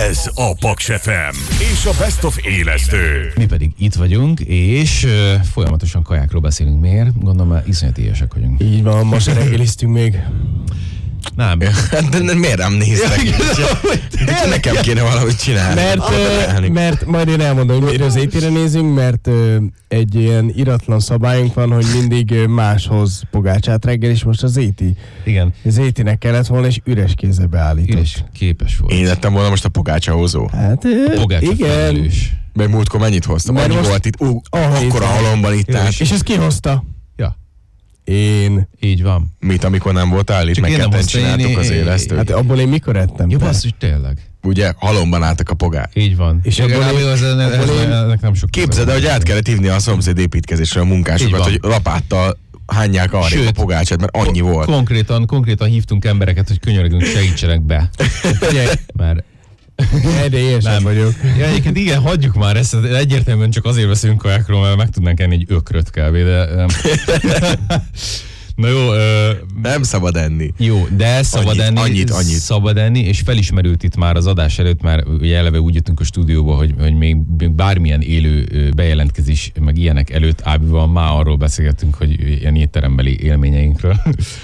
Ez a Paks FM és a Best of élesztő. Mi pedig itt vagyunk, és folyamatosan kajákról beszélünk. Miért? Gondolom már iszonyat éhesek vagyunk. Így van, ma se reggeliztünk még. Nem. De miért nem néztek? Nekem kéne valahogy csinálni. Mert majd én elmondom, hogy miért az étére nézünk, mert egy ilyen iratlan szabályunk van, hogy mindig máshoz pogácsát reggel, és most az éti. Igen. Az étinek kellett volna, és üres kézzel beállított. Üres, képes volt. Én lettem volna most a pogácsahozó. Hát, a pogácsa igen. felelős. Mert múltkor mennyit hoztam? Mert Annyi most- volt itt. Akkor a halomban itt állt. És ezt ki hozta? Ja, Én. így van. Mit, amikor nem voltál itt? Csak Meg én nem ketten hoztam, csináltuk az én- élesztőt. Hát abból én mikor ettem? Jó, te? basszus, tényleg. Ugye halomban álltak a pogák. Így van. És Legalább abból én- ennek nem sok. Képzeld el, hogy át kellett hívni a szomszéd építkezésre a Így munkásokat, van. hogy lapáttal hányják arrébb a Sőt, pogácsát, mert annyi volt. Konkrétan hívtunk embereket, hogy könyörgünk, segítsenek be. Figyelj, mert Erre éhes Nem. vagyok. ja, egyébként igen, hagyjuk már ezt, egyértelműen csak azért beszélünk kajákról, mert meg tudnánk enni egy ökröt kb. De... Na jó, Nem szabad enni. jó, de szabad enni, annyit. szabad enni, és felismerült itt már az adás előtt, már ugye eleve úgy jöttünk a stúdióba, hogy még bármilyen élő bejelentkezés, meg ilyenek előtt Ábival már arról beszélgettünk, hogy ilyen étterembeli élményeinkről.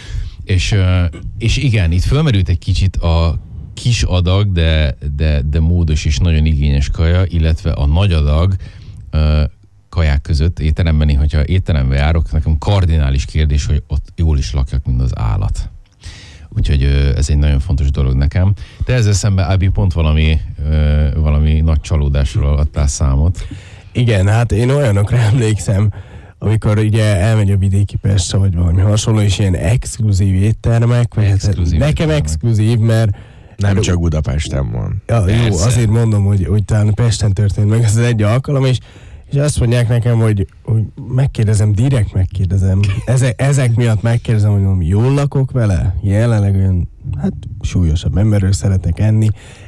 és igen, itt fölmerült egy kicsit a kis adag, de módos és nagyon igényes kaja, illetve a nagy adag kaják között étteremben, hogyha étterembe járok, nekem kardinális kérdés, hogy ott jól is lakjak, mint az állat. Úgyhogy ez egy nagyon fontos dolog nekem. Te ezzel szemben, Ábi, pont valami nagy csalódásról adtál számot. Igen, hát én olyanokra emlékszem, amikor ugye elmegy a vidéki Pestre, vagy valami hasonló, és ilyen exkluzív éttermek, vagy Exkluzív nekem éttermek. exkluzív, mert Nem csak Budapesten van. ja, jó, Persze. azért mondom, hogy talán Pesten történt meg ez az egy alkalom, és azt mondják nekem, hogy megkérdezem, direkt megkérdezem, ezek miatt megkérdezem, hogy mondom, jól lakok vele? Jelenleg olyan, hát súlyosabb emberről szeretek enni,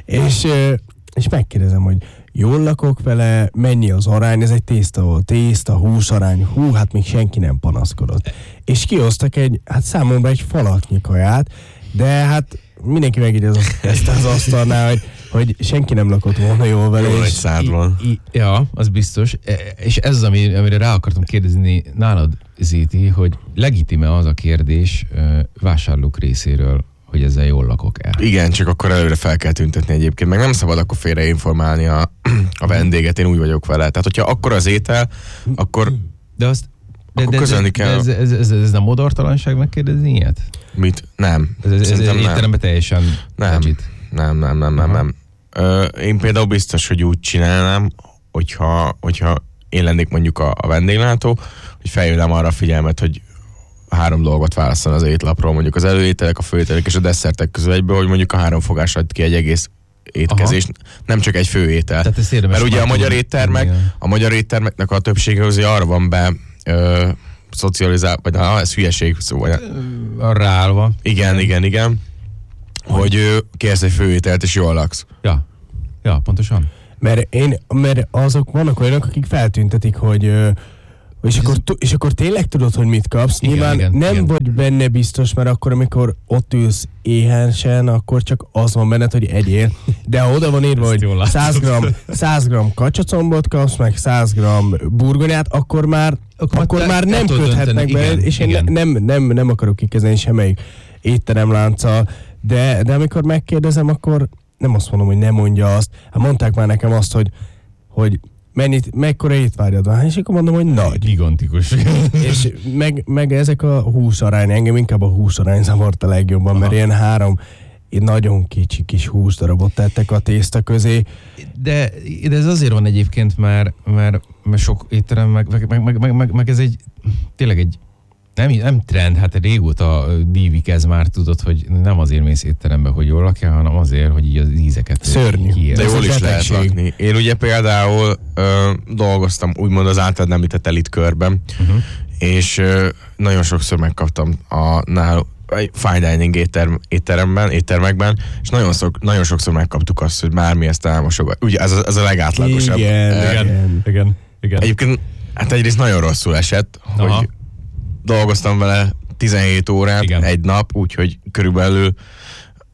és megkérdezem, hogy jól lakok vele, mennyi az arány, ez egy tészta, hús arány, hát még senki nem panaszkodott. És kihoztak hát számomra egy falatnyi kaját, de hát mindenki megírja ezt az asztalnál, hogy senki nem lakott volna jól vele. Jól egy és szád van. Ja, az biztos. És ez az, amire rá akartam kérdezni nálad, Zéti, hogy legitime az a kérdés vásárlók részéről, hogy ezzel jól lakok-e? Igen, csak akkor előre fel kell tüntetni egyébként, meg nem szabad akkor félreinformálni a vendéget, én úgy vagyok vele. Tehát, hogyha akkor az étel, akkor De azt Akkor közölni kell. Ez nem modortalanság megkérdezni ilyet? mit? Nem. Ez Szerintem nem. étteremben teljesen Nem. legit. Nem. Én például biztos, hogy úgy csinálnám, hogyha én lennék mondjuk a vendéglátó, hogy felhívnám arra a figyelmet, hogy 3 dolgot válaszol az étlapról, mondjuk az előételek, a főételek és a desszertek közül egyből, hogy mondjuk a 3 fogás ad ki egy egész étkezést, nem csak egy főétel. Tehát ezt érdemes Mert ugye a már magyar tudni. éttermek, Igen. a magyar éttermeknek a többsége azért arra van be szocializál, vagy ez hülyeség, szóval Arra állva. igen, hogy kérsz egy főételt és jól laksz. Ja, pontosan. Mert azok vannak olyanok, akik feltüntetik, hogy és akkor tényleg tudod, hogy mit kapsz. Igen, Nyilván igen, nem igen. vagy benne biztos, mert akkor, amikor ott ülsz éhensen, akkor csak az van benned, hogy egyél. De ha oda van írva, Ezt jól hogy látod. 100 g kacsacombot kapsz, meg 100 g burgonyát, akkor már nem tudod köthetnek dönteni. be, Igen, és én igen. nem akarok kikezdeni semmelyik étteremlánccal, de amikor megkérdezem, akkor nem azt mondom, hogy ne mondja azt. Hát mondták már nekem azt, hogy mekkora étvágyad van, és akkor mondom, hogy nagy. Gigantikus. És meg ezek a húsarány, engem inkább a húsarány zavart a legjobban, mert ilyen 3 nagyon kicsi kis húsdarabot tettek a tészta közé. De ez azért van egyébként, mert sok étterem, meg ez tényleg egy nem trend, hát régóta dívik ez már, tudod, hogy nem azért mész étterembe, hogy jól lakjál, hanem azért, hogy így az ízeket Szörnyű. kiér. De Ez jól a is lehet betegség. lakni. Én ugye például dolgoztam úgymond az általad említett elitkörben, és nagyon sokszor megkaptam fine dining éttermekben, és nagyon sokszor megkaptuk azt, hogy már mi ezt elmosogat. Ugye ez a legátlagosabb. Igen. Egyébként hát egyrészt nagyon rosszul esett, hogy dolgoztam vele 17 órát, Igen. egy nap, úgyhogy körülbelül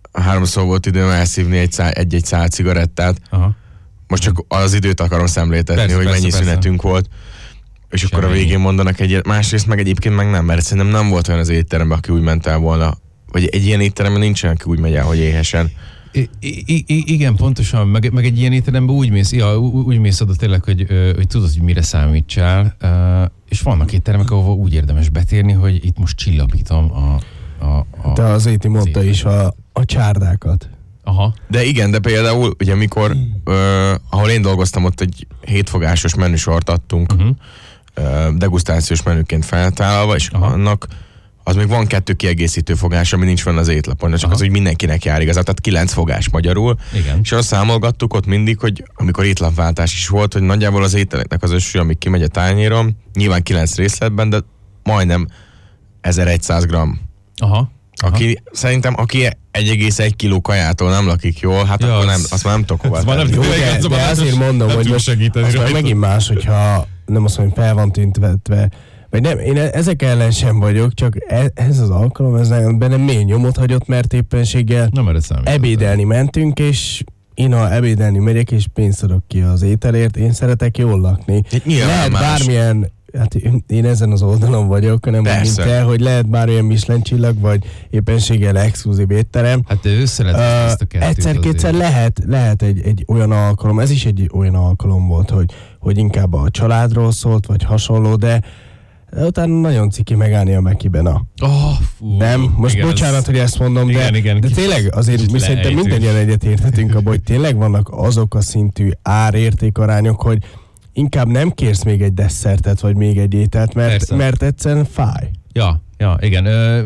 háromszor volt időm elszívni egy szál cigarettát. Aha. Most csak az időt akarom szemléltetni, Persze, hogy persze, mennyi persze. szünetünk volt. És akkor a Semmi. végén mondanak egyet. Másrészt meg egyébként meg nem, mert szerintem nem volt olyan az étteremben, aki úgy ment el volna. Vagy egy ilyen étteremben nincsen, aki úgy megy el, hogy éhesen. Igen, pontosan, meg egy ilyen étteremben úgy mész oda tényleg, hogy tudod, hogy mire számítsál, és vannak étteremek, ahova úgy érdemes betérni, hogy itt most csillapítom De az Éti mondta is a csárdákat. Aha. De igen, de például, ugye mikor, ahol én dolgoztam, ott egy 7 fogásos menüsort adtunk, degustációs menüként feltállalva, és annak az még van 2 kiegészítő fogás, ami nincs fenn az étlapon, csak az, hogy mindenkinek jár igazán, tehát 9 fogás magyarul. Igen. És azt számolgattuk ott mindig, hogy amikor étlapváltás is volt, hogy nagyjából az ételeknek az összű, ami kimegy a tányéron, nyilván 9 részletben, de majdnem 1100 gram. Aha. Szerintem, aki 1,1 kiló kajától nem lakik jól, hát Ja, akkor nem, az- azt már nem tudok hova az már tenni. nem- Jó, de azért mondom, hogy most az már megint más, hogyha nem azt mondom, fel van tüntetve, vagy nem, én ezek ellen sem vagyok, csak ez az alkalom, ez bennem mély nyomot hagyott, mert éppenséggel Nem erre számít. ebédelni mentünk, és én ha ebédelni megyek, és pénzt adok ki az ételért, én szeretek jól lakni. Nyilván Lehet más. bármilyen, hát én ezen az oldalon vagyok, nem úgy, mint Persze. te, hogy lehet bármilyen Michelin csillag, vagy éppenséggel exkluzív étterem. Hát össze lehet ezt a kettőt Egyszer-kétszer azért. lehet egy olyan alkalom, ez is egy olyan alkalom volt, hogy inkább a családról szólt, vagy hasonló, de utána nagyon ciki megállni a Mekiben. Fú, Nem, most igen, bocsánat, hogy ezt mondom, igen, de, igen, de kicsit- tényleg azért kicsit mi szerintem lejtős. mindannyian egyetérthetünk abban, hogy tényleg vannak azok a szintű ár-értékarányok, hogy inkább nem kérsz még egy desszertet, vagy még egy ételt, Persze. mert egyszerűen fáj. Ja, igen.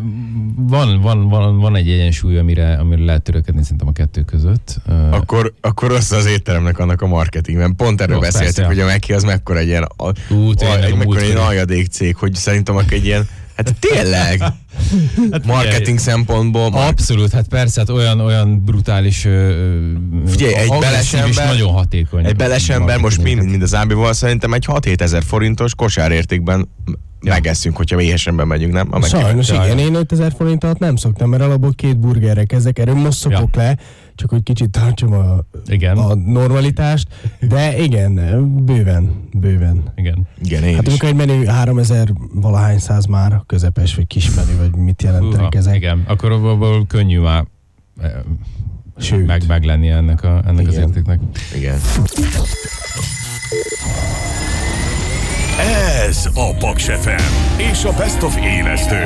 Van egy egyensúly, amire lehet törekedni szerintem a kettő között. Akkor rossz az étteremnek annak a marketingben. Pont erről Rossz, beszéltük, persze, hogy a Meki az mekkora egy ilyen Tényleg, a mekkora egy múltkori. aljadék cég, hogy szerintem akkor egy ilyen, hát tényleg, marketing szempontból. Abszolút, hát persze, hát olyan brutális Figyelj, egy agresszív belesember- és nagyon hatékony. Egy belesember most marketing. mind az ábival szerintem egy 6-7 ezer forintos kosárértékben megesszünk, hogyha éhesenben megyünk, nem? A Mekiben. Sajnos Ja, igen, ja. én 5000 forint alatt nem szoktam, mert alapból 2 burgerre kezdek, erről most szokok le, csak hogy kicsit tartsam Igen. a normalitást, de igen, bőven. Igen. Igen, én Hát is. amikor egy menü 3000 valahány száz már, közepes vagy kis menü, vagy mit jelentenek ezek. Igen, akkor abból könnyű már Sőt. meglenni ennek az Igen. értéknek. Igen. Ez a Paks FM és a Best of élesztő.